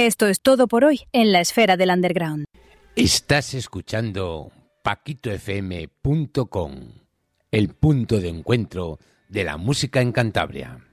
Esto es todo por hoy en la esfera del underground. Estás escuchando paquitofm.com, el punto de encuentro de la música en Cantabria.